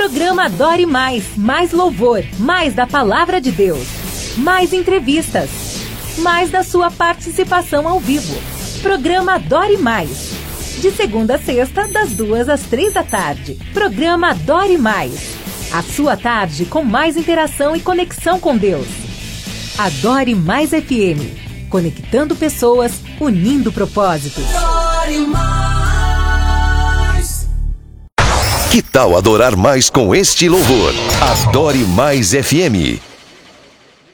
Programa Adore Mais. Mais louvor, mais da Palavra de Deus. Mais entrevistas. Mais da sua participação ao vivo. Programa Adore Mais. De segunda a sexta, das 2 às 3 da tarde. Programa Adore Mais. A sua tarde com mais interação e conexão com Deus. Adore Mais FM. Conectando pessoas, unindo propósitos. Adore Mais. Que tal adorar mais com este louvor? Adore Mais FM.